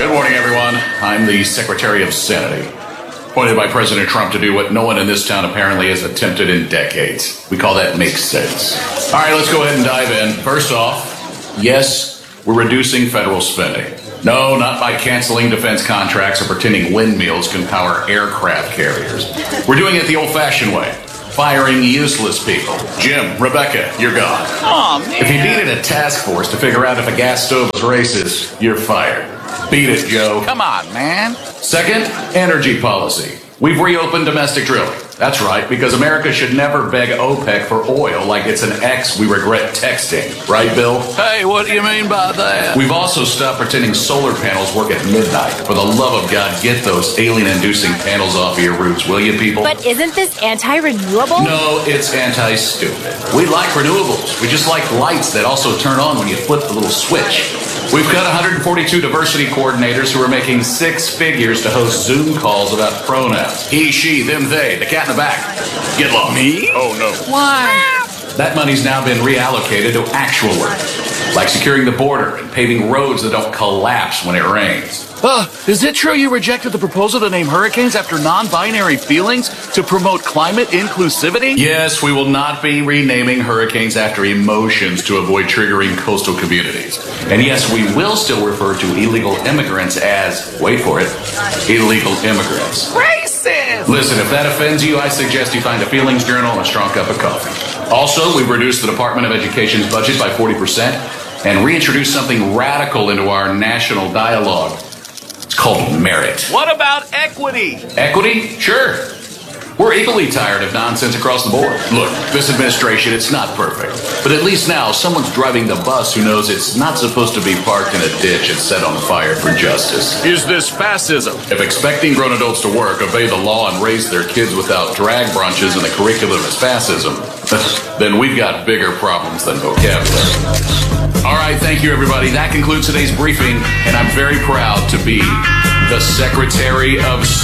Good morning, everyone. I'm the Secretary of Sanity, appointed by President Trump to do what no one in this town apparently has attempted in decades. We call that make sense. All right, let's go ahead and dive in. First off, yes, we're reducing federal spending. No, not by canceling defense contracts or pretending windmills can power aircraft carriers. We're doing it the old-fashioned way. Firing useless people. Jim, Rebecca, you're gone. Aw, man. If you needed a task force to figure out if a gas stove was racist, you're fired. Beat it, Joe. Come on, man. Second, energy policy. We've reopened domestic drilling. That's right, because America should never beg OPEC for oil like it's an ex we regret texting. Right, Bill? Hey, what do you mean by that? We've also stopped pretending solar panels work at midnight. For the love of God, get those alien-inducing panels off of your roofs, will you, people? But isn't this anti-renewable? No, it's anti-stupid. We like renewables. We just like lights that also turn on when you flip the little switch. We've got 142 diversity coordinators who are making six figures to host Zoom calls about pronouns. He, she, them, they, the cat in the back. Get lost. Me? Oh, no. Why? That money's now been reallocated to actual work, like securing the border and paving roads that don't collapse when it rains. Is it true you rejected the proposal to name hurricanes after non-binary feelings to promote climate inclusivity? Yes, we will not be renaming hurricanes after emotions to avoid triggering coastal communities. And yes, we will still refer to illegal immigrants as, wait for it, illegal immigrants. Racist! Listen, if that offends you, I suggest you find a feelings journal and a strong cup of coffee. Also, we've reduced the Department of Education's budget by 40% and reintroduced something radical into our national dialogue. It's called merit. What about equity? Equity? Sure. We're equally tired of nonsense across the board. Look, this administration, it's not perfect. But at least now, someone's driving the bus who knows it's not supposed to be parked in a ditch and set on fire for justice. Is this fascism? If expecting grown adults to work, obey the law, and raise their kids without drag brunches and the curriculum is fascism, then we've got bigger problems than vocabulary. All right, thank you, everybody. That concludes today's briefing, and I'm very proud to be the Secretary of